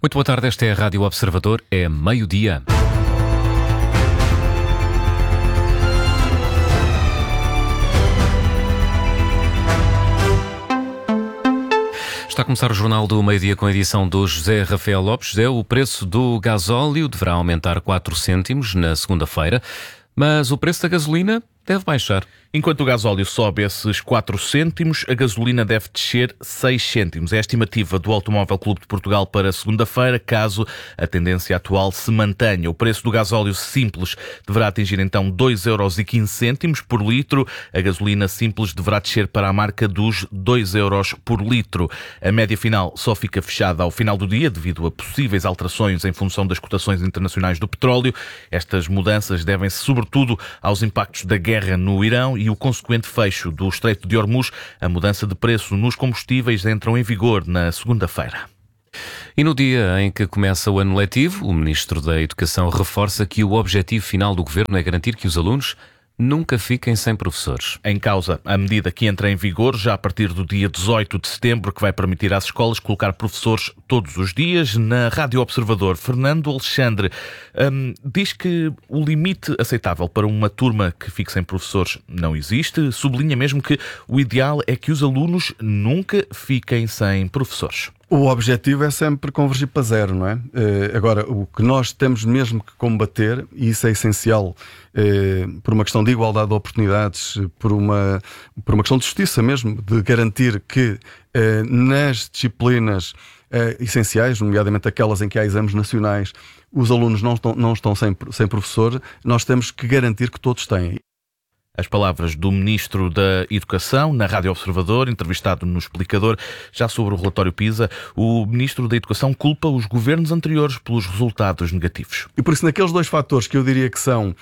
Muito boa tarde, esta é a Rádio Observador, é meio-dia. Está a começar o Jornal do Meio-Dia com a edição do José Rafael Lopes. José, o preço do gasóleo deverá aumentar 4 cêntimos na segunda-feira, mas o preço da gasolina deve baixar. Enquanto o gasóleo sobe esses 4 cêntimos, a gasolina deve descer 6 cêntimos. É a estimativa do Automóvel Clube de Portugal para segunda-feira, caso a tendência atual se mantenha. O preço do gasóleo simples deverá atingir então 2,15 € por litro. A gasolina simples deverá descer para a marca dos 2 € por litro. A média final só fica fechada ao final do dia, devido a possíveis alterações em função das cotações internacionais do petróleo. Estas mudanças devem-se sobretudo aos impactos da guerra no Irão e o consequente fecho do Estreito de Hormuz. A mudança de preço nos combustíveis entram em vigor na segunda-feira. E no dia em que começa o ano letivo, o Ministro da Educação reforça que o objetivo final do Governo é garantir que os alunos nunca fiquem sem professores. Em causa a medida que entra em vigor já a partir do dia 18 de setembro, que vai permitir às escolas colocar professores todos os dias. Na Rádio Observador, Fernando Alexandre diz que o limite aceitável para uma turma que fique sem professores não existe. Sublinha mesmo que o ideal é que os alunos nunca fiquem sem professores. O objetivo é sempre convergir para zero, não é? Agora, o que nós temos mesmo que combater, e isso é essencial por uma questão de igualdade de oportunidades, por uma questão de justiça mesmo, de garantir que nas disciplinas essenciais, nomeadamente aquelas em que há exames nacionais, os alunos não estão sem professor, nós temos que garantir que todos têm. As palavras do Ministro da Educação, na Rádio Observador, entrevistado no Explicador, já sobre o relatório PISA. O Ministro da Educação culpa os governos anteriores pelos resultados negativos. E por isso, naqueles dois fatores que eu diria que são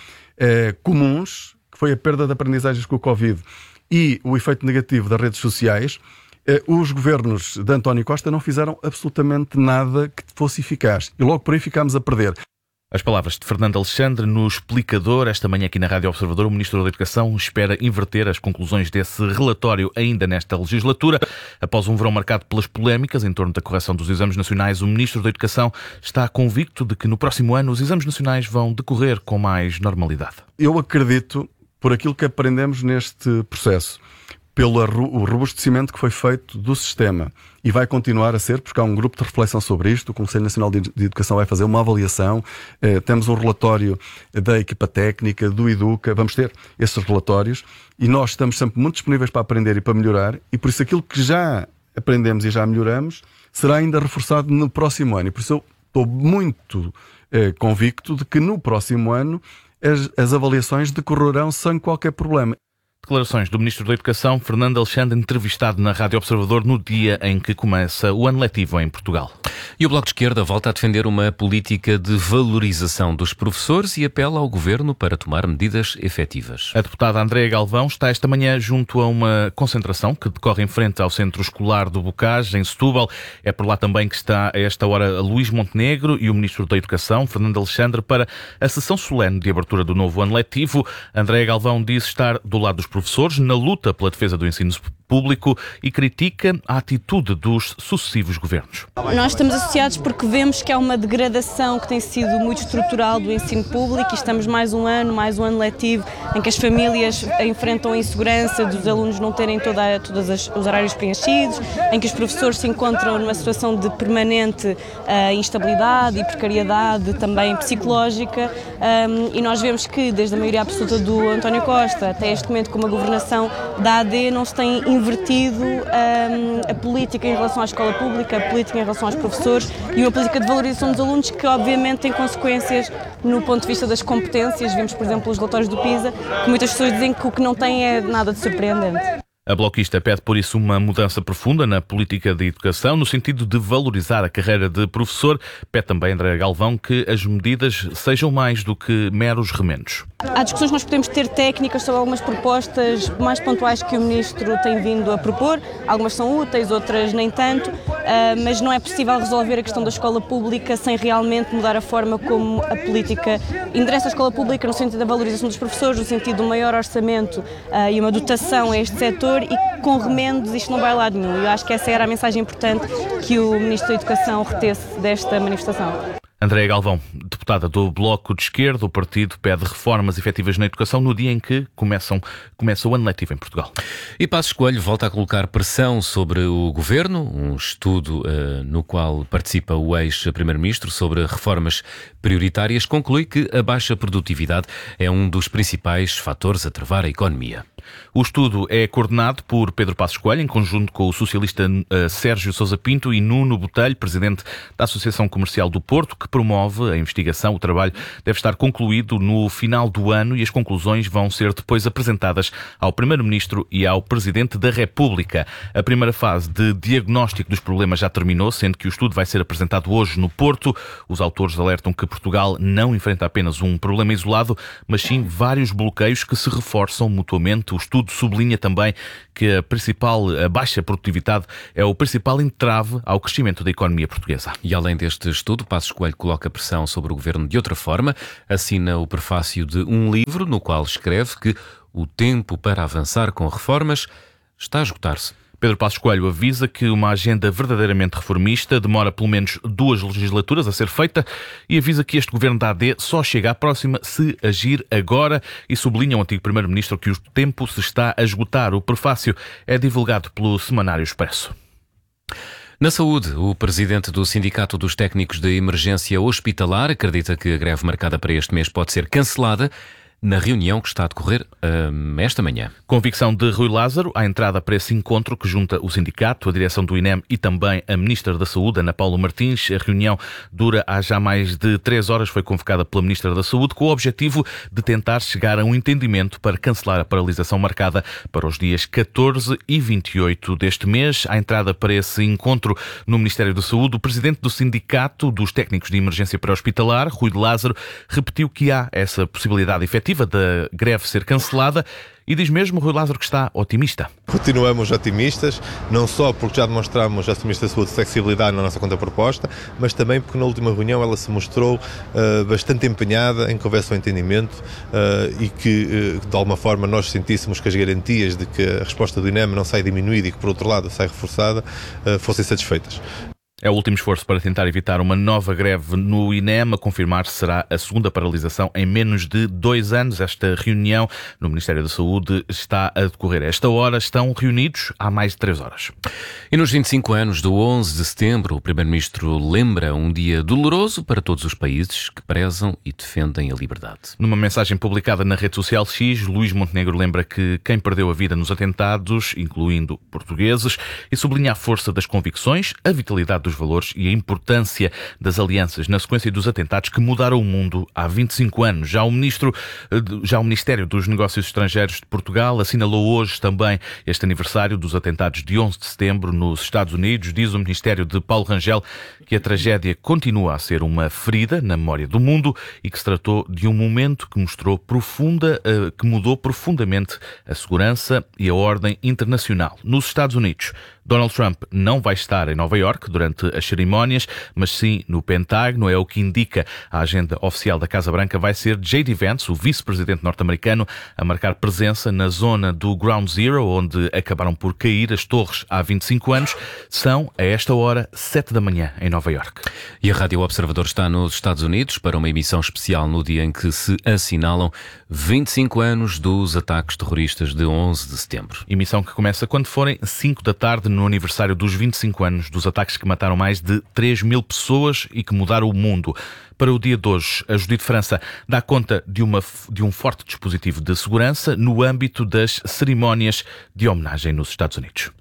comuns, que foi a perda de aprendizagens com o Covid e o efeito negativo das redes sociais, os governos de António Costa não fizeram absolutamente nada que fosse eficaz. E logo por aí ficámos a perder. As palavras de Fernando Alexandre no Explicador. Esta manhã aqui na Rádio Observador, o Ministro da Educação espera inverter as conclusões desse relatório ainda nesta legislatura. Após um verão marcado pelas polémicas em torno da correção dos exames nacionais, o Ministro da Educação está convicto de que no próximo ano os exames nacionais vão decorrer com mais normalidade. Eu acredito, por aquilo que aprendemos neste processo, pelo robustecimento que foi feito do sistema, e vai continuar a ser, porque há um grupo de reflexão sobre isto. O Conselho Nacional de Educação vai fazer uma avaliação, temos um relatório da equipa técnica, do Educa, vamos ter esses relatórios, e nós estamos sempre muito disponíveis para aprender e para melhorar, e por isso aquilo que já aprendemos e já melhoramos será ainda reforçado no próximo ano, e por isso eu estou muito convicto de que no próximo ano as avaliações decorrerão sem qualquer problema. Declarações do Ministro da Educação, Fernando Alexandre, entrevistado na Rádio Observador no dia em que começa o ano letivo em Portugal. E o Bloco de Esquerda volta a defender uma política de valorização dos professores e apela ao Governo para tomar medidas efetivas. A deputada Andréa Galvão está esta manhã junto a uma concentração que decorre em frente ao Centro Escolar do Bocage, em Setúbal. É por lá também que está a esta hora Luís Montenegro e o Ministro da Educação, Fernando Alexandre, para a sessão solene de abertura do novo ano letivo. Andréa Galvão diz estar do lado dos professores na luta pela defesa do ensino público e critica a atitude dos sucessivos governos. Nós estamos associados porque vemos que há uma degradação que tem sido muito estrutural do ensino público e estamos mais um ano letivo em que as famílias enfrentam a insegurança dos alunos não terem todos os horários preenchidos, em que os professores se encontram numa situação de permanente instabilidade e precariedade também psicológica, e nós vemos que desde a maioria absoluta do António Costa até este momento, como a governação da AD, não se tem invertido a política em relação à escola pública, a política em relação aos professores e uma política de valorização dos alunos que obviamente tem consequências no ponto de vista das competências. Vimos, por exemplo, os relatórios do PISA, que muitas pessoas dizem que o que não tem é nada de surpreendente. A bloquista pede, por isso, uma mudança profunda na política de educação, no sentido de valorizar a carreira de professor. Pede também, Andréa Galvão, que as medidas sejam mais do que meros remendos. Há discussões que nós podemos ter técnicas sobre algumas propostas mais pontuais que o Ministro tem vindo a propor. Algumas são úteis, outras nem tanto, mas não é possível resolver a questão da escola pública sem realmente mudar a forma como a política endereça a escola pública, no sentido da valorização dos professores, no sentido de um maior orçamento e uma dotação a este setor superior e com remendos isto não vai a lado nenhum. Eu acho que essa era a mensagem importante que o Ministro da Educação retesse desta manifestação. Andréa Galvão, deputada do Bloco de Esquerda, o partido pede reformas efetivas na educação no dia em que começa o ano letivo em Portugal. E Passos Coelho volta a colocar pressão sobre o Governo, um estudo no qual participa o ex-primeiro-ministro sobre reformas prioritárias, conclui que a baixa produtividade é um dos principais fatores a travar a economia. O estudo é coordenado por Pedro Passos Coelho, em conjunto com o socialista Sérgio Sousa Pinto e Nuno Botelho, presidente da Associação Comercial do Porto, que promove a investigação. O trabalho deve estar concluído no final do ano e as conclusões vão ser depois apresentadas ao Primeiro-Ministro e ao Presidente da República. A primeira fase de diagnóstico dos problemas já terminou, sendo que o estudo vai ser apresentado hoje no Porto. Os autores alertam que Portugal não enfrenta apenas um problema isolado, mas sim vários bloqueios que se reforçam mutuamente. O estudo sublinha também que a baixa produtividade é o principal entrave ao crescimento da economia portuguesa. E além deste estudo, Passos Coelho coloca pressão sobre o Governo de outra forma. Assina o prefácio de um livro no qual escreve que o tempo para avançar com reformas está a esgotar-se. Pedro Passos Coelho avisa que uma agenda verdadeiramente reformista demora pelo menos 2 legislaturas a ser feita e avisa que este governo da AD só chega à próxima se agir agora e sublinha o antigo primeiro-ministro que o tempo se está a esgotar. O prefácio é divulgado pelo Semanário Expresso. Na saúde, o presidente do Sindicato dos Técnicos de Emergência Hospitalar acredita que a greve marcada para este mês pode ser cancelada na reunião que está a decorrer esta manhã. Convicção de Rui Lázaro à entrada para esse encontro que junta o sindicato, a direção do INEM e também a Ministra da Saúde, Ana Paula Martins. A reunião dura há já mais de 3 horas, foi convocada pela Ministra da Saúde com o objetivo de tentar chegar a um entendimento para cancelar a paralisação marcada para os dias 14 e 28 deste mês. À entrada para esse encontro no Ministério da Saúde, o presidente do Sindicato dos Técnicos de Emergência Pré-Hospitalar, Rui Lázaro, repetiu que há essa possibilidade efetiva da greve ser cancelada e diz mesmo Rui Lázaro que está otimista. Continuamos otimistas, não só porque já demonstramos a Ministra da Saúde flexibilidade na nossa contraproposta, mas também porque na última reunião ela se mostrou bastante empenhada em que houvesse um entendimento e que de alguma forma nós sentíssemos que as garantias de que a resposta do INEM não sai diminuída e que por outro lado sai reforçada fossem satisfeitas. É o último esforço para tentar evitar uma nova greve no INEM. A confirmar-se será a segunda paralisação em menos de 2 anos. Esta reunião no Ministério da Saúde está a decorrer. A esta hora estão reunidos há mais de 3 horas. E nos 25 anos do 11 de setembro, o Primeiro-Ministro lembra um dia doloroso para todos os países que prezam e defendem a liberdade. Numa mensagem publicada na rede social X, Luís Montenegro lembra que quem perdeu a vida nos atentados, incluindo portugueses, e sublinha a força das convicções, a vitalidade dos valores e a importância das alianças na sequência dos atentados que mudaram o mundo há 25 anos. Já o Ministério dos Negócios Estrangeiros de Portugal assinalou hoje também este aniversário dos atentados de 11 de setembro nos Estados Unidos. Diz o Ministério de Paulo Rangel que a tragédia continua a ser uma ferida na memória do mundo e que se tratou de um momento que mudou profundamente a segurança e a ordem internacional. Nos Estados Unidos, Donald Trump não vai estar em Nova Iorque durante as cerimónias, mas sim no Pentágono. É o que indica a agenda oficial da Casa Branca. Vai ser J.D. Vance, o vice-presidente norte-americano, a marcar presença na zona do Ground Zero, onde acabaram por cair as torres há 25 anos. São, a esta hora, 7 da manhã em Nova Iorque. E a Rádio Observador está nos Estados Unidos para uma emissão especial no dia em que se assinalam 25 anos dos ataques terroristas de 11 de setembro. Emissão que começa quando forem 5 da tarde, no aniversário dos 25 anos dos ataques que mataram mais de 3.000 pessoas e que mudaram o mundo. Para o dia de hoje, a Judite França dá conta de um forte dispositivo de segurança no âmbito das cerimónias de homenagem nos Estados Unidos.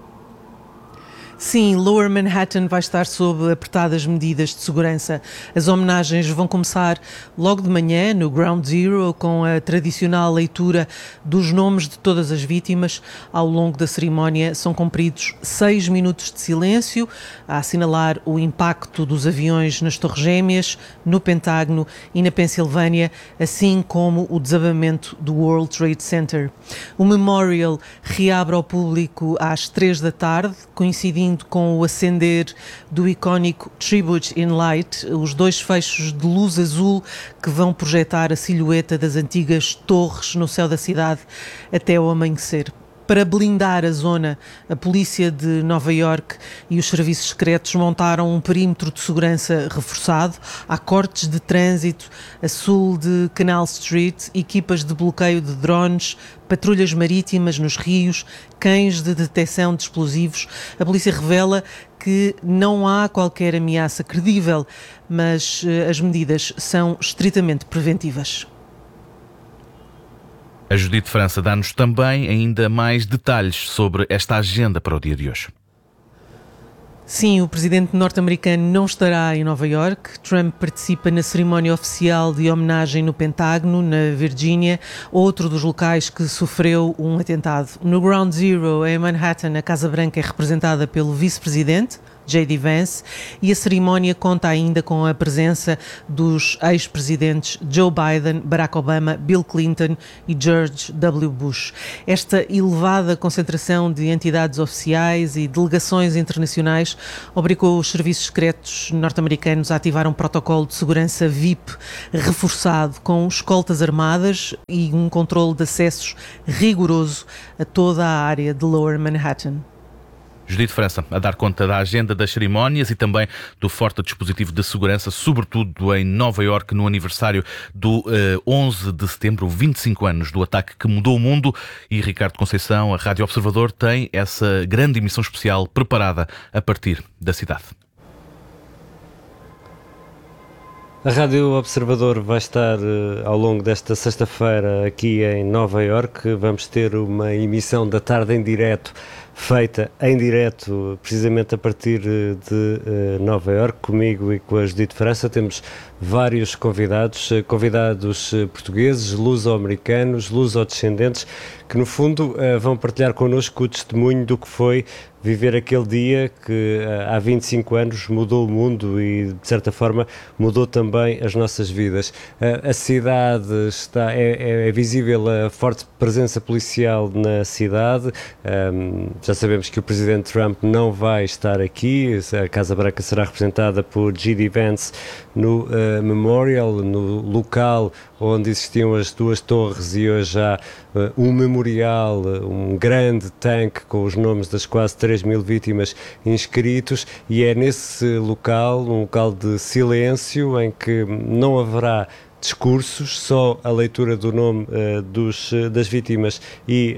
Sim, Lower Manhattan vai estar sob apertadas medidas de segurança. As homenagens vão começar logo de manhã no Ground Zero com a tradicional leitura dos nomes de todas as vítimas. Ao longo da cerimónia são cumpridos 6 minutos de silêncio a assinalar o impacto dos aviões nas Torres Gêmeas, no Pentágono e na Pensilvânia, assim como o desabamento do World Trade Center. O memorial reabre ao público às 3 da tarde, coincidindo com o acender do icónico Tribute in Light, os 2 feixes de luz azul que vão projetar a silhueta das antigas torres no céu da cidade até ao amanhecer. Para blindar a zona, a polícia de Nova Iorque e os serviços secretos montaram um perímetro de segurança reforçado. Há cortes de trânsito a sul de Canal Street, equipas de bloqueio de drones, patrulhas marítimas nos rios, cães de detecção de explosivos. A polícia revela que não há qualquer ameaça credível, mas as medidas são estritamente preventivas. A Judite França dá-nos também ainda mais detalhes sobre esta agenda para o dia de hoje. Sim, o presidente norte-americano não estará em Nova Iorque. Trump participa na cerimónia oficial de homenagem no Pentágono, na Virgínia, outro dos locais que sofreu um atentado. No Ground Zero, em Manhattan, a Casa Branca é representada pelo vice-presidente, J.D. Vance, e a cerimónia conta ainda com a presença dos ex-presidentes Joe Biden, Barack Obama, Bill Clinton e George W. Bush. Esta elevada concentração de entidades oficiais e delegações internacionais obrigou os serviços secretos norte-americanos a ativar um protocolo de segurança VIP reforçado, com escoltas armadas e um controle de acessos rigoroso a toda a área de Lower Manhattan. Judite França a dar conta da agenda das cerimónias e também do forte dispositivo de segurança, sobretudo em Nova Iorque, no aniversário do 11 de setembro, 25 anos do ataque que mudou o mundo. E Ricardo Conceição, a Rádio Observador, tem essa grande emissão especial preparada a partir da cidade. A Rádio Observador vai estar ao longo desta sexta-feira aqui em Nova Iorque. Vamos ter uma emissão da tarde em direto, feita em direto precisamente a partir de Nova Iorque, comigo e com a Judite França. Temos vários convidados portugueses, luso-americanos, luso-descendentes, que no fundo vão partilhar connosco o testemunho do que foi viver aquele dia que há 25 anos mudou o mundo e, de certa forma, mudou também as nossas vidas. A cidade é visível a forte presença policial na cidade. Já sabemos que o presidente Trump não vai estar aqui. A Casa Branca será representada por J.D. Vance no Memorial, no local onde existiam as duas torres, e hoje há um memorial, um grande tanque com os nomes das quase 3.000 vítimas inscritos, e é nesse local, um local de silêncio, em que não haverá discursos, só a leitura do nome das vítimas e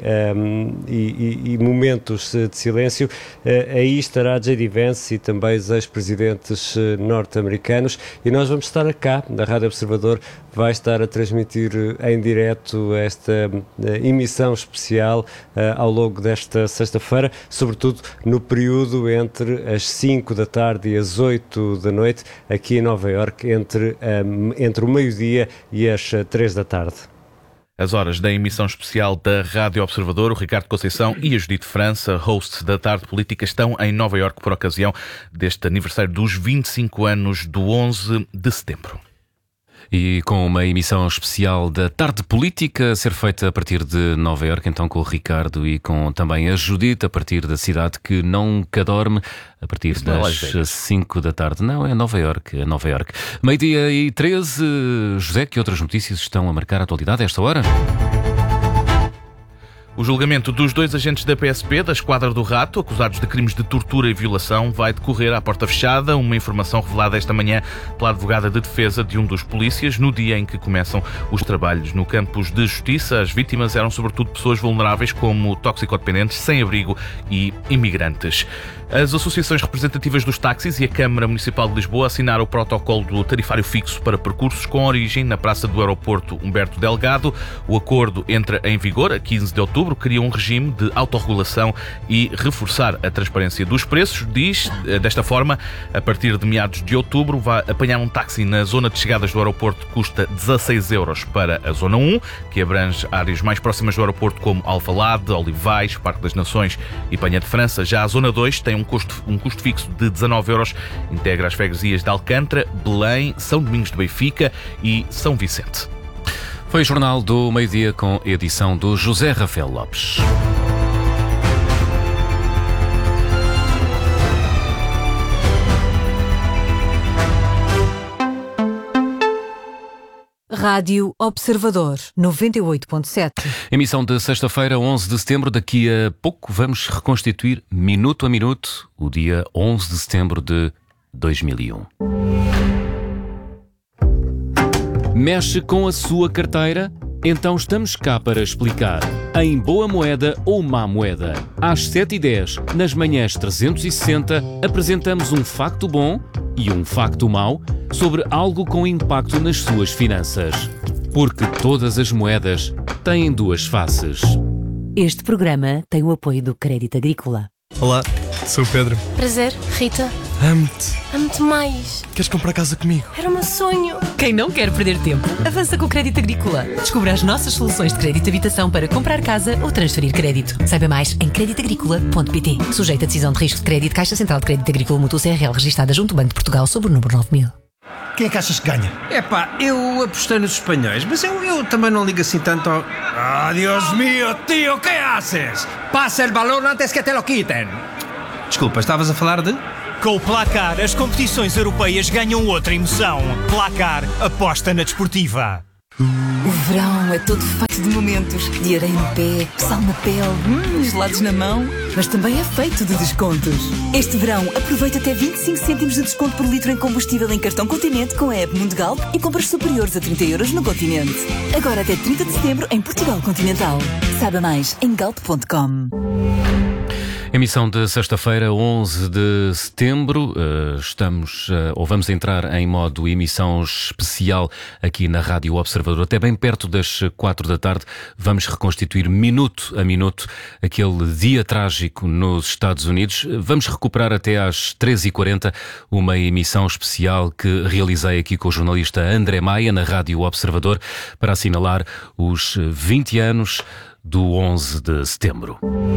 momentos de silêncio. Aí estará J.D. Vance e também os ex-presidentes norte-americanos, e nós vamos estar cá, da Rádio Observador, vai estar a transmitir em direto esta emissão especial ao longo desta sexta-feira, sobretudo no período entre as 5 da tarde e as 8 da noite, aqui em Nova Iorque, entre o meio-dia e as 3 da tarde. As horas da emissão especial da Rádio Observador, o Ricardo Conceição e a Judite França, hosts da Tarde Política, estão em Nova Iorque por ocasião deste aniversário dos 25 anos do 11 de setembro. E com uma emissão especial da Tarde Política a ser feita a partir de Nova Iorque, então com o Ricardo e com também a Judite, a partir da cidade que nunca dorme, a partir das 5 da tarde. Não, é Nova Iorque, é Nova Iorque. 12:13. José, que outras notícias estão a marcar a atualidade a esta hora? O julgamento dos 2 agentes da PSP, da Esquadra do Rato, acusados de crimes de tortura e violação, vai decorrer à porta fechada. Uma informação revelada esta manhã pela advogada de defesa de um dos polícias, no dia em que começam os trabalhos no campus de justiça. As vítimas eram sobretudo pessoas vulneráveis, como toxicodependentes, sem-abrigo e imigrantes. As associações representativas dos táxis e a Câmara Municipal de Lisboa assinaram o protocolo do tarifário fixo para percursos com origem na Praça do Aeroporto Humberto Delgado. O acordo entra em vigor a 15 de outubro, cria um regime de autorregulação e reforçar a transparência dos preços. Diz, desta forma, a partir de meados de outubro, vai apanhar um táxi na zona de chegadas do aeroporto, custa 16 euros para a zona 1, que abrange áreas mais próximas do aeroporto como Alvalade, Olivais, Parque das Nações e Penha de França. Já a zona 2 tem um custo fixo de 19 euros, integra as freguesias de Alcântara, Belém, São Domingos de Benfica e São Vicente. Foi o Jornal do Meio-Dia com a edição do José Rafael Lopes. Rádio Observador 98.7. Emissão de sexta-feira, 11 de setembro. Daqui a pouco vamos reconstituir minuto a minuto o dia 11 de setembro de 2001. Mexe com a sua carteira? Então estamos cá para explicar. Em boa moeda ou má moeda. Às 7h10, nas manhãs 360, apresentamos um facto bom e um facto mau sobre algo com impacto nas suas finanças. Porque todas as moedas têm duas faces. Este programa tem o apoio do Crédito Agrícola. Olá, sou o Pedro. Prazer, Rita. Amo-te. Amo-te mais. Queres comprar casa comigo? Era o meu sonho. Quem não quer perder tempo, avança com o Crédito Agrícola. Descubra as nossas soluções de crédito de habitação para comprar casa ou transferir crédito. Saiba mais em creditagricola.pt. Sujeito a decisão de risco de crédito, Caixa Central de Crédito Agrícola Mútuo CRL, registada junto ao Banco de Portugal, sob o número 9000. Quem é que achas que ganha? Eu apostei nos espanhóis, mas eu também não ligo assim tanto ao... ¡Ah, Dios mío, tío! ¿Qué haces? ¡Pasa el balón antes que te lo quiten! Desculpa, estavas a falar de... Com o Placar, as competições europeias ganham outra emoção. Placar, aposta na desportiva. O verão é todo feito de momentos. De areia no pé, sal na pele, gelados na mão. Mas também é feito de descontos. Este verão, aproveita até 25 cêntimos de desconto por litro em combustível em cartão Continente com a app Mundial e compras superiores a 30 € no Continente. Agora até 30 de setembro em Portugal Continental. Saiba mais em galp.com. Emissão de sexta-feira, 11 de setembro. Vamos entrar em modo emissão especial aqui na Rádio Observador. Até bem perto das 4 da tarde vamos reconstituir minuto a minuto aquele dia trágico nos Estados Unidos. Vamos recuperar até às 13h40 uma emissão especial que realizei aqui com o jornalista André Maia na Rádio Observador para assinalar os 20 anos do 11 de setembro.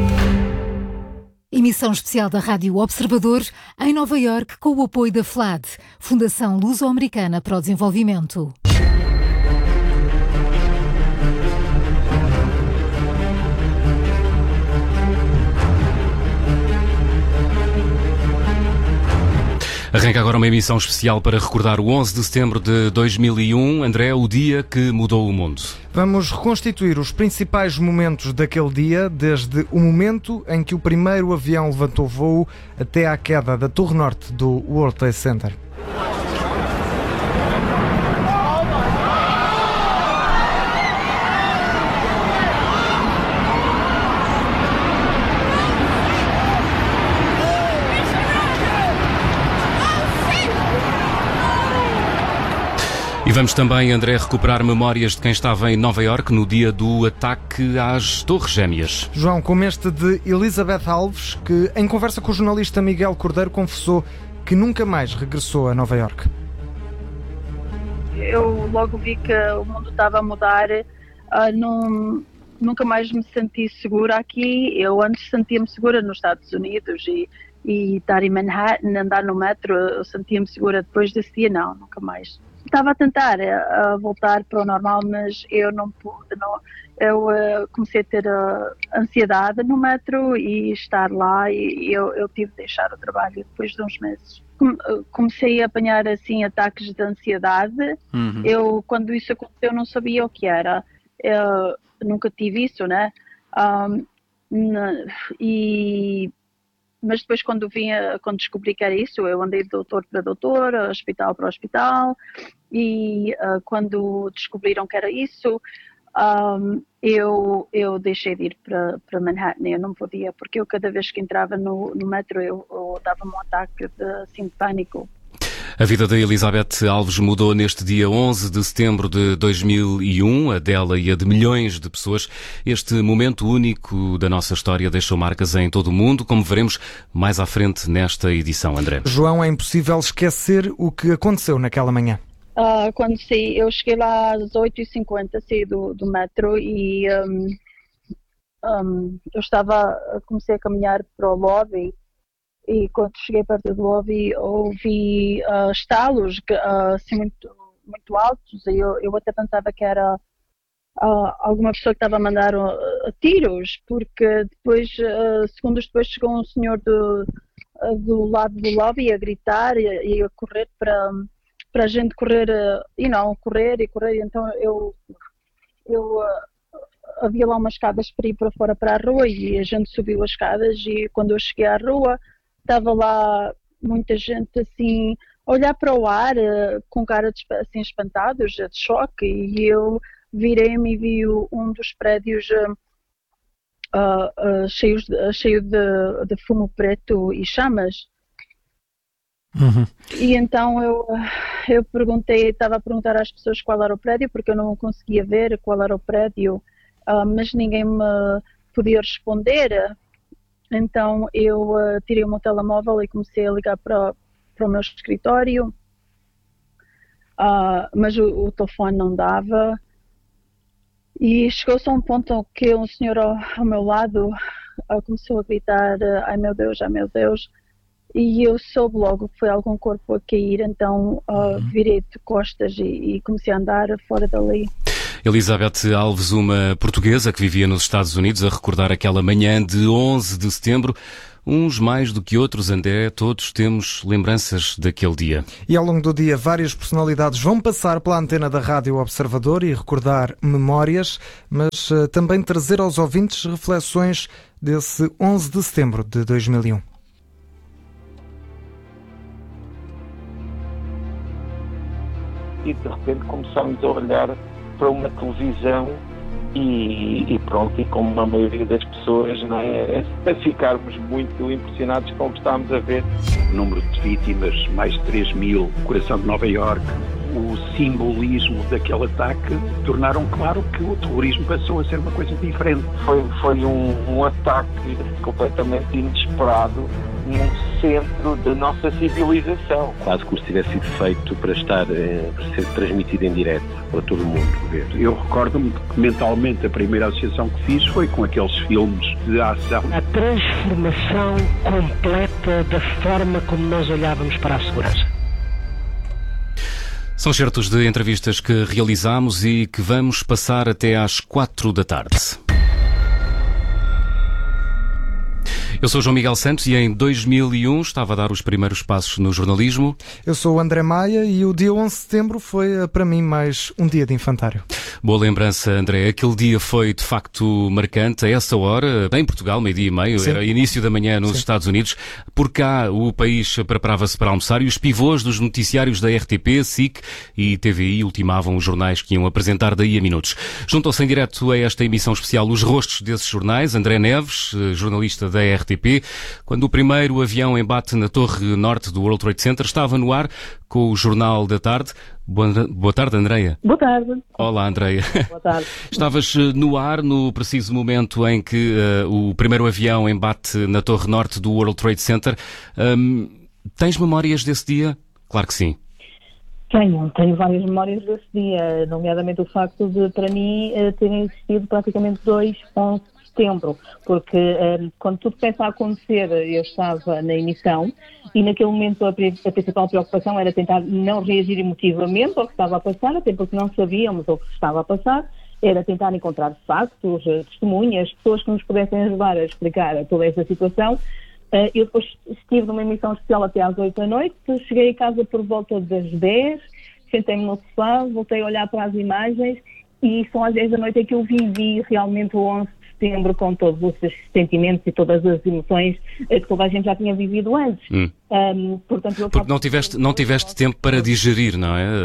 Emissão especial da Rádio Observador em Nova Iorque com o apoio da FLAD, Fundação Luso-Americana para o Desenvolvimento. Arranca agora uma emissão especial para recordar o 11 de setembro de 2001. André, o dia que mudou o mundo. Vamos reconstituir os principais momentos daquele dia, desde o momento em que o primeiro avião levantou voo até à queda da Torre Norte do World Trade Center. E vamos também, André, recuperar memórias de quem estava em Nova Iorque no dia do ataque às Torres Gêmeas. João, como este de Elizabeth Alves, que em conversa com o jornalista Miguel Cordeiro confessou que nunca mais regressou a Nova Iorque. Eu logo vi que o mundo estava a mudar, nunca mais me senti segura aqui. Eu antes sentia-me segura nos Estados Unidos e estar em Manhattan, andar no metro, eu sentia-me segura. Depois desse dia, não, nunca mais. Estava a tentar voltar para o normal, mas eu não pude. Eu comecei a ter ansiedade no metro e estar lá, e eu tive de deixar o trabalho depois de uns meses. Comecei a apanhar assim ataques de ansiedade. Quando isso aconteceu, não sabia o que era. Eu nunca tive isso, né? Mas depois quando descobri que era isso, eu andei de doutor para doutor, hospital para hospital, e quando descobriram que era isso, eu deixei de ir para Manhattan. Eu não podia, porque eu cada vez que entrava no metro eu dava-me um ataque de pânico. A vida de Elizabeth Alves mudou neste dia 11 de setembro de 2001, a dela e a de milhões de pessoas. Este momento único da nossa história deixou marcas em todo o mundo, como veremos mais à frente nesta edição, André. João, é impossível esquecer o que aconteceu naquela manhã. Quando saí, eu cheguei lá às 8h50, saí do metro e comecei a caminhar para o lobby. E quando cheguei perto do lobby, ouvi estalos assim, muito altos. E eu até pensava que era alguma pessoa que estava a mandar tiros, porque depois, segundos depois, chegou um senhor do lado do lobby a gritar e a correr para para a gente correr, correr, então eu havia lá umas escadas para ir para fora para a rua e a gente subiu as escadas e quando eu cheguei à rua estava lá muita gente assim a olhar para o ar com cara assim espantados, de choque, e eu virei-me e vi um dos prédios cheio de fumo preto e chamas. Uhum. E então eu perguntei, estava a perguntar às pessoas qual era o prédio, porque eu não conseguia ver qual era o prédio, mas ninguém me podia responder. Então eu tirei o meu telemóvel e comecei a ligar para o meu escritório, mas o telefone não dava. E chegou-se a um ponto que um senhor ao meu lado começou a gritar: ai meu Deus, e eu soube logo que foi algum corpo a cair, então virei de costas e comecei a andar fora dali. Elizabeth Alves, uma portuguesa que vivia nos Estados Unidos, a recordar aquela manhã de 11 de setembro. Uns mais do que outros, André, todos temos lembranças daquele dia. E ao longo do dia, várias personalidades vão passar pela antena da Rádio Observador e recordar memórias, mas também trazer aos ouvintes reflexões desse 11 de setembro de 2001. E de repente começámos a olhar para uma televisão e pronto, e como a maioria das pessoas, não é? A ficarmos muito impressionados com o que estávamos a ver. O número de vítimas, mais de 3.000, o coração de Nova Iorque, o simbolismo daquele ataque, tornaram claro que o terrorismo passou a ser uma coisa diferente. Foi um ataque completamente inesperado no centro da nossa civilização. Quase como se tivesse sido feito para ser transmitido em direto para todo o mundo ver. Eu recordo-me que mentalmente a primeira associação que fiz foi com aqueles filmes de ação. A transformação completa da forma como nós olhávamos para a segurança. São certos de entrevistas que realizamos e que vamos passar até às 4 da tarde. Eu sou João Miguel Santos e em 2001 estava a dar os primeiros passos no jornalismo. Eu sou o André Maia e o dia 11 de setembro foi para mim mais um dia de infantário. Boa lembrança, André. Aquele dia foi de facto marcante. A essa hora, em Portugal, 12:30, Sim. Era início da manhã nos Sim. Estados Unidos. Por cá o país preparava-se para almoçar e os pivôs dos noticiários da RTP, SIC e TVI ultimavam os jornais que iam apresentar daí a minutos. Juntam-se em direto a esta emissão especial os rostos desses jornais. André Neves, jornalista da RTP, quando o primeiro avião embate na torre norte do World Trade Center, estava no ar com o Jornal da Tarde. Boa tarde, Andreia. Boa tarde. Olá, Andreia. Boa tarde. Estavas no ar no preciso momento em que o primeiro avião embate na torre norte do World Trade Center. Tens memórias desse dia? Claro que sim. Tenho várias memórias desse dia, nomeadamente o facto de, para mim, terem existido praticamente 2 11 de setembro, porque quando tudo começa a acontecer, eu estava na emissão e naquele momento a principal preocupação era tentar não reagir emotivamente ao que estava a passar, até porque não sabíamos o que estava a passar, era tentar encontrar factos, testemunhas, pessoas que nos pudessem ajudar a explicar toda esta situação. Eu depois estive numa emissão especial até às 8 da noite, cheguei a casa por volta das 10, sentei-me no sofá, voltei a olhar para as imagens e só às 10 da noite é que eu vivi realmente o 11 de setembro com todos os sentimentos e todas as emoções que toda a gente já tinha vivido antes. Portanto, porque não tiveste tempo para digerir, não é?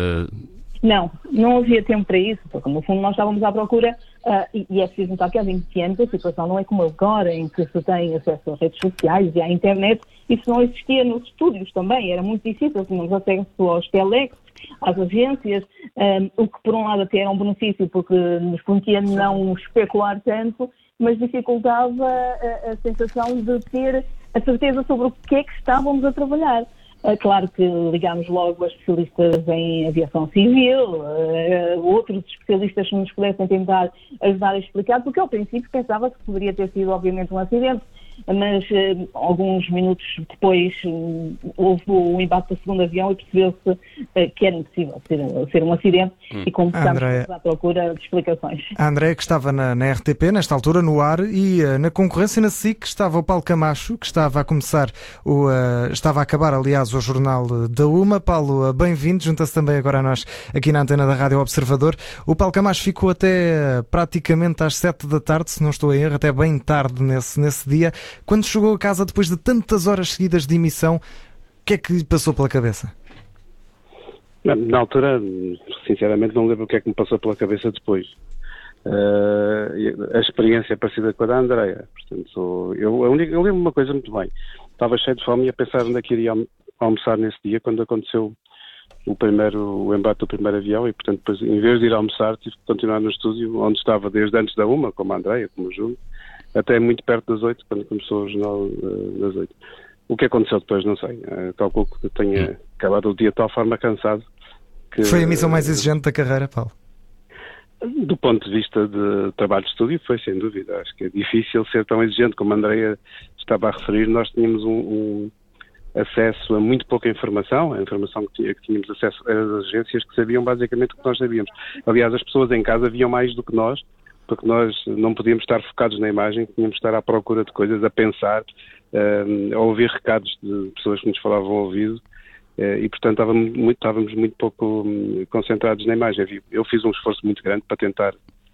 Não havia tempo para isso, porque no fundo nós estávamos à procura, e é preciso notar que há 20 anos a situação não é como agora, em que se tem acesso às redes sociais e à internet. Isso não existia nos estúdios também, era muito difícil, tínhamos acesso aos telex, às agências, o que por um lado até era um benefício porque nos permitia não especular tanto, mas dificultava a sensação de ter a certeza sobre o que é que estávamos a trabalhar. Claro que ligámos logo a especialistas em aviação civil, outros especialistas que nos pudessem tentar ajudar a explicar, porque ao princípio pensava que poderia ter sido obviamente um acidente. mas alguns minutos depois houve o embate do segundo avião e percebeu-se que era impossível ser um acidente e começámos à procura de explicações. A Andréia, que estava na RTP, nesta altura, no ar, e na concorrência na SIC estava o Paulo Camacho, que estava a acabar, aliás, o jornal da UMA. Paulo, bem-vindo, junta-se também agora a nós aqui na antena da Rádio Observador. O Paulo Camacho ficou até praticamente às 7 da tarde, se não estou em erro, até bem tarde nesse dia. Quando chegou a casa, depois de tantas horas seguidas de emissão, o que é que lhe passou pela cabeça? Na altura, sinceramente, não lembro o que é que me passou pela cabeça depois. A experiência é parecida com a da Andréia. Portanto, eu lembro uma coisa muito bem. Estava cheio de fome e a pensar onde é que iria almoçar nesse dia, quando aconteceu o embate do primeiro avião, e portanto depois, em vez de ir almoçar, tive que continuar no estúdio, onde estava desde antes da 1, como a Andréia, como o Júlio, até muito perto das 8, quando começou o jornal das 8. O que aconteceu depois, não sei. Calculo que tenha acabado o dia de tal forma cansado que... Foi a missão mais exigente da carreira, Paulo? Do ponto de vista de trabalho de estúdio, foi sem dúvida. Acho que é difícil ser tão exigente como a Andréia estava a referir. Nós tínhamos acesso a muito pouca informação. A informação que tínhamos acesso eram as agências que sabiam basicamente o que nós sabíamos. Aliás, as pessoas em casa viam mais do que nós, porque nós não podíamos estar focados na imagem, tínhamos de estar à procura de coisas, a pensar, a ouvir recados de pessoas que nos falavam ao ouvido. E, portanto, estávamos muito pouco concentrados na imagem. Eu fiz um esforço muito grande para tentar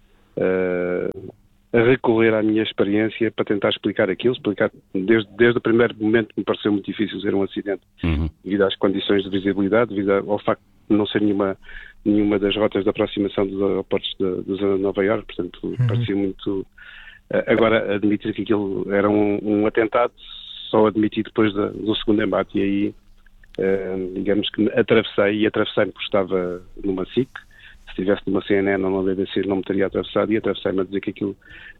recorrer à minha experiência, para tentar explicar aquilo, desde o primeiro momento que me pareceu muito difícil ser um acidente, devido às condições de visibilidade, devido ao facto de não ser nenhuma das rotas de aproximação dos aeroportos da zona de Nova Iorque, portanto, parecia muito... Agora, admitir que aquilo era um atentado, só admiti depois do segundo embate, e aí... digamos que atravessei porque estava numa SIC. Se estivesse numa CNN ou numa BBC não me teria atravessado, e atravessei-me a dizer que aquilo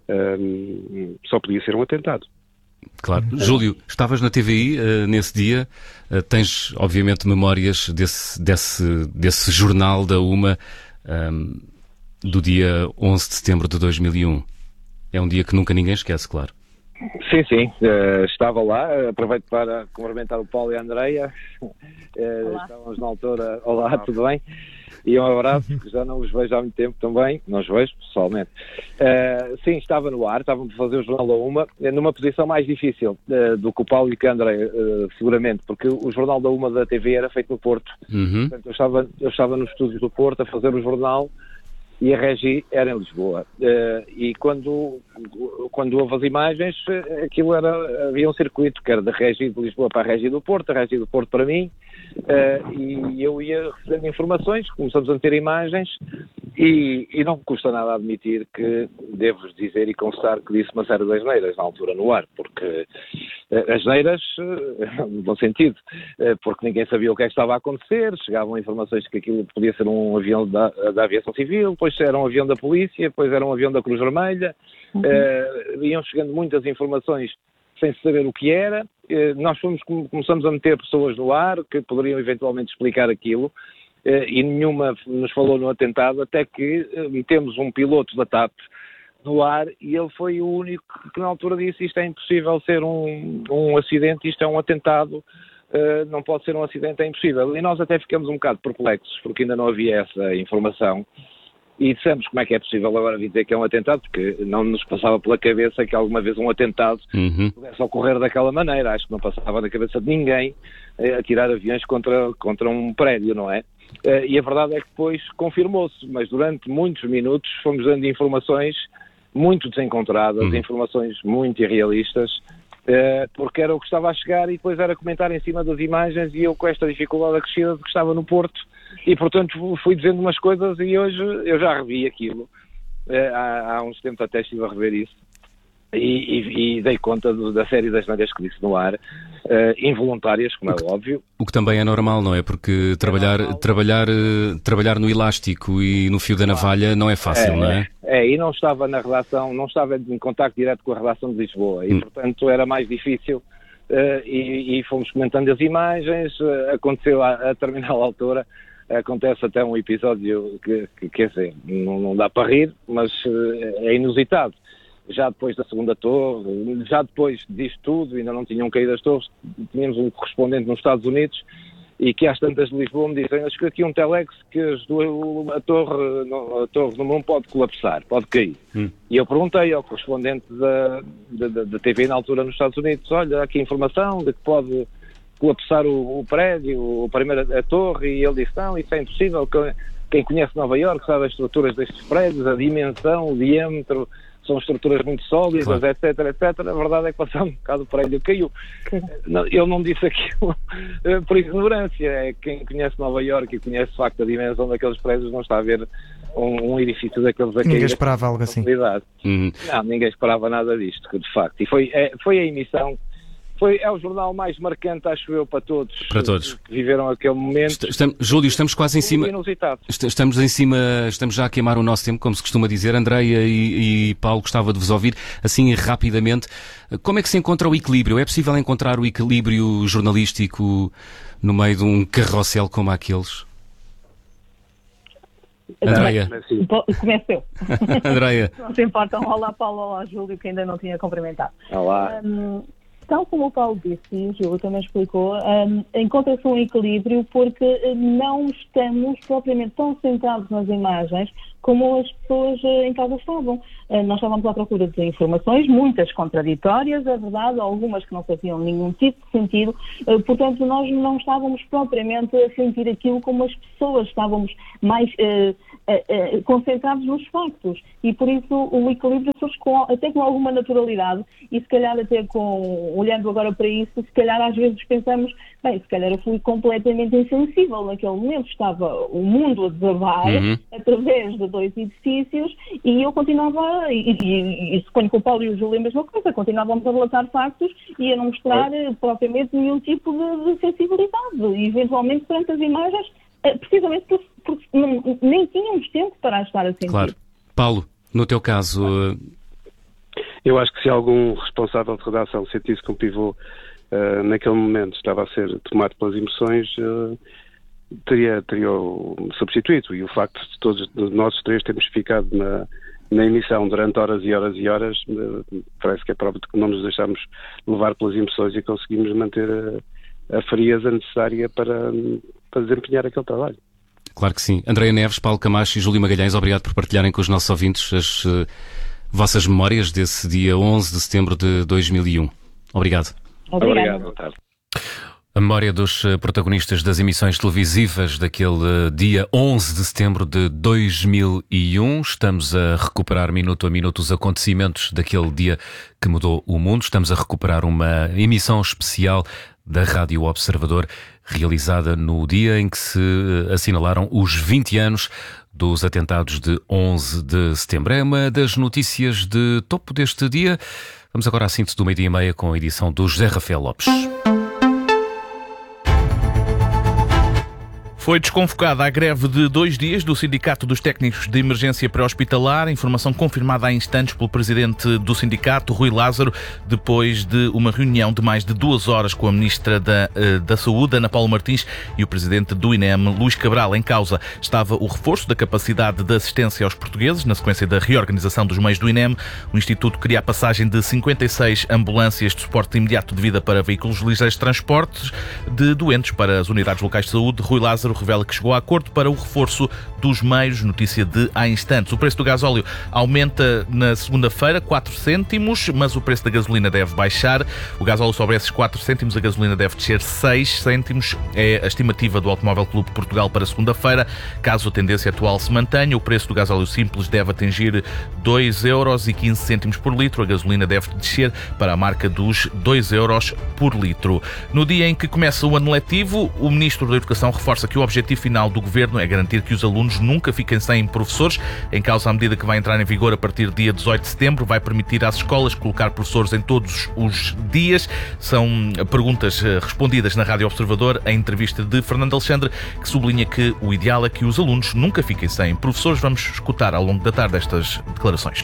só podia ser um atentado. Claro. Júlio, estavas na TVI nesse dia, tens obviamente memórias desse jornal da UMA do dia 11 de setembro de 2001. É um dia que nunca ninguém esquece, claro. Sim, estava lá. Aproveito para cumprimentar o Paulo e a Andréia. Estávamos na altura. Olá, tudo bem? E um abraço, que já não os vejo há muito tempo também, não os vejo pessoalmente. Sim, estava no ar, estávamos a fazer o Jornal da UMA, numa posição mais difícil do que o Paulo e que a Andréia, seguramente, porque o Jornal da UMA da TV era feito no Porto. Portanto, eu estava nos estúdios do Porto a fazer o jornal, e a Regi era em Lisboa. E quando houve as imagens, aquilo havia um circuito que era da Regi de Lisboa para a Regi do Porto, a Regi do Porto para mim, e eu ia recebendo informações, começamos a ter imagens, e não me custa nada admitir que devo dizer e constar que disse uma série de asneiras na altura no ar, porque asneiras no bom sentido, porque ninguém sabia o que é que estava a acontecer, chegavam informações que aquilo podia ser um avião da aviação civil, depois era um avião da polícia, depois era um avião da Cruz Vermelha, iam chegando muitas informações sem saber o que era. Nós começamos a meter pessoas no ar que poderiam eventualmente explicar aquilo, e nenhuma nos falou no atentado, até que metemos um piloto da TAP no ar, e ele foi o único que na altura disse: isto é impossível ser um acidente, isto é um atentado, não pode ser um acidente, é impossível. E nós até ficamos um bocado perplexos, porque ainda não havia essa informação. E dissemos: como é que é possível agora dizer que é um atentado? Porque não nos passava pela cabeça que alguma vez um atentado pudesse ocorrer daquela maneira. Acho que não passava na cabeça de ninguém atirar aviões contra um prédio, não é? E a verdade é que depois confirmou-se, mas durante muitos minutos fomos dando informações muito desencontradas, informações muito irrealistas, porque era o que estava a chegar, e depois era comentar em cima das imagens, e eu com esta dificuldade acrescida de que estava no Porto, e portanto fui dizendo umas coisas, e hoje eu já revi aquilo, há uns tempos até estive a rever isso, e dei conta da série das asneiras que disse no ar, involuntárias, como é óbvio. O que também é normal, não é? Porque trabalhar no elástico e no fio da navalha não é fácil, não é? E não estava na redação, não estava em contacto direto com a redação de Lisboa, e portanto era mais difícil, e fomos comentando as imagens. Aconteceu a determinada altura, acontece até um episódio que quer dizer, não dá para rir, mas é inusitado. já depois da segunda torre, já depois disto tudo, ainda não tinham caído as torres, tínhamos um correspondente nos Estados Unidos, e que às tantas de Lisboa me dizem, acho que aqui um telex que a torre número 1 pode colapsar, pode cair. E eu perguntei ao correspondente da TV na altura nos Estados Unidos, olha, há aqui informação de que pode colapsar o prédio, a torre, e ele disse, não, isso é impossível, quem conhece Nova Iorque sabe as estruturas destes prédios, a dimensão, o diâmetro, são estruturas muito sólidas, claro, etc. A verdade é que passado um bocado o prédio caiu. Eu não disse aquilo por ignorância. É quem conhece Nova Iorque e conhece de facto a dimensão daqueles prédios, não está a ver um edifício daqueles aqui. Ninguém esperava algo assim. Não, ninguém esperava nada disto, de facto. E foi a emissão. É o jornal mais marcante, acho eu, para todos que viveram aquele momento. Júlio, estamos quase em cima. Estamos já a queimar o nosso tempo, como se costuma dizer. Andreia e Paulo, gostava de vos ouvir assim rapidamente. Como é que se encontra o equilíbrio? É possível encontrar o equilíbrio jornalístico no meio de um carrossel como aqueles? Andreia. Começo eu. Andreia. Não se importam. Olá, Paulo. Olá, Júlio, que ainda não tinha cumprimentado. Olá. Tal como o Paulo disse, e o Júlio também explicou, encontra-se um equilíbrio porque não estamos propriamente tão centrados nas imagens como as pessoas em casa estavam. Nós estávamos à procura de informações, muitas contraditórias, é verdade, algumas que não faziam nenhum tipo de sentido, portanto nós não estávamos propriamente a sentir aquilo como as pessoas, estávamos mais concentrados nos factos, e por isso o equilíbrio surge até com alguma naturalidade, e se calhar até olhando agora para isso, se calhar às vezes pensamos, bem, se calhar eu fui completamente insensível naquele momento, estava o mundo a desabar através de 2 edifícios, e eu continuava, e suponho que o Paulo e o Júlio a mesma coisa, continuávamos a relatar factos e a não mostrar propriamente nenhum tipo de sensibilidade, e eventualmente perante as imagens, precisamente porque nem tínhamos tempo para estar a sentir. Claro. Paulo, no teu caso... Eu acho que se algum responsável de redação sentisse que um pivô naquele momento estava a ser tomado pelas emoções, teria substituído. E o facto de nós três termos ficado na emissão durante horas e horas e horas, parece que é prova de que não nos deixámos levar pelas emoções e conseguimos manter a frieza necessária para desempenhar aquele trabalho. Claro que sim. Andreia Neves, Paulo Camacho e Júlio Magalhães, obrigado por partilharem com os nossos ouvintes as vossas memórias desse dia 11 de setembro de 2001. Obrigado. Obrigado. Boa tarde. A memória dos protagonistas das emissões televisivas daquele dia 11 de setembro de 2001. Estamos a recuperar minuto a minuto os acontecimentos daquele dia que mudou o mundo. Estamos a recuperar uma emissão especial da Rádio Observador, realizada no dia em que se assinalaram os 20 anos dos atentados de 11 de setembro. É uma das notícias de topo deste dia. Vamos agora à síntese do 12h30 com a edição do José Rafael Lopes. Foi desconvocada a greve de 2 dias do Sindicato dos Técnicos de Emergência Pré-Hospitalar, informação confirmada há instantes pelo presidente do sindicato, Rui Lázaro, depois de uma reunião de mais de 2 horas com a ministra da Saúde, Ana Paula Martins, e o presidente do INEM, Luís Cabral. Em causa estava o reforço da capacidade de assistência aos portugueses, na sequência da reorganização dos meios do INEM. O Instituto queria a passagem de 56 ambulâncias de suporte imediato de vida para veículos ligeiros de transportes de doentes para as unidades locais de saúde. Rui Lázaro revela que chegou a acordo para o reforço dos meios, notícia de há instantes. O preço do gasóleo aumenta na segunda-feira 4 cêntimos, mas o preço da gasolina deve baixar. O gasóleo sobe esses 4 cêntimos, a gasolina deve descer 6 cêntimos. É a estimativa do Automóvel Clube de Portugal para segunda-feira. Caso a tendência atual se mantenha, o preço do gasóleo simples deve atingir 2,15€ por litro. A gasolina deve descer para a marca dos 2€ por litro. No dia em que começa o ano letivo, o Ministro da Educação reforça que o objetivo final do Governo é garantir que os alunos nunca fiquem sem professores. Em causa, a medida que vai entrar em vigor a partir do dia 18 de setembro, vai permitir às escolas colocar professores em todos os dias. São perguntas respondidas na Rádio Observador, em entrevista de Fernando Alexandre, que sublinha que o ideal é que os alunos nunca fiquem sem professores. Vamos escutar ao longo da tarde estas declarações.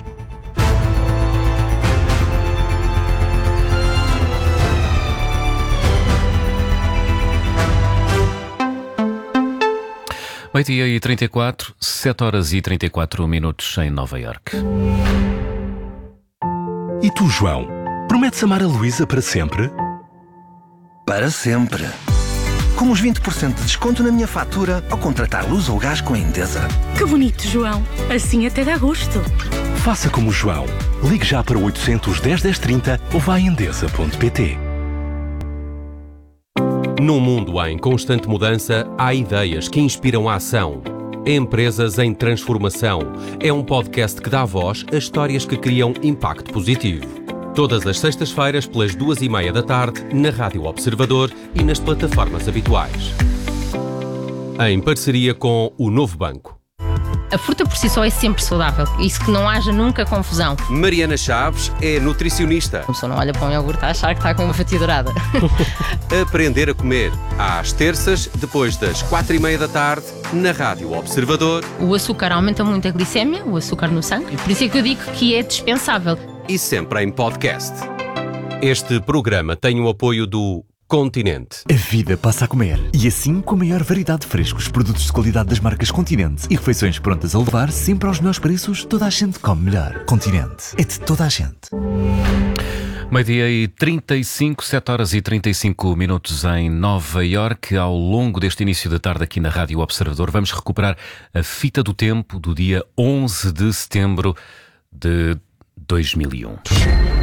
Meio-dia e 34, 7 horas e 34 minutos em Nova Iorque. E tu, João? Prometes amar a Luísa para sempre? Para sempre. Com os 20% de desconto na minha fatura ao contratar luz ou gás com a Endesa. Que bonito, João. Assim até dá gosto. Faça como o João. Ligue já para 810 1030 ou vá a endesa.pt. Num mundo em constante mudança, há ideias que inspiram a ação. Empresas em Transformação é um podcast que dá voz a histórias que criam impacto positivo. Todas as sextas-feiras, pelas 2h30 da tarde, na Rádio Observador e nas plataformas habituais. Em parceria com o Novo Banco. A fruta por si só é sempre saudável. Isso que não haja nunca confusão. Mariana Chaves é nutricionista. A pessoa não olha para um iogurte a achar que está com uma fatia dourada. Aprender a comer. Às terças, depois das 4h30 da tarde, na Rádio Observador. O açúcar aumenta muito a glicémia, o açúcar no sangue. Por isso é que eu digo que é dispensável. E sempre em podcast. Este programa tem o apoio do Continente. A vida passa a comer. E assim, com a maior variedade de frescos, produtos de qualidade das marcas Continente e refeições prontas a levar, sempre aos melhores preços, toda a gente come melhor. Continente. É de toda a gente. Meio-dia e 35, 7h35 em Nova Iorque. Ao longo deste início da tarde aqui na Rádio Observador, vamos recuperar a fita do tempo do dia 11 de setembro de 2001.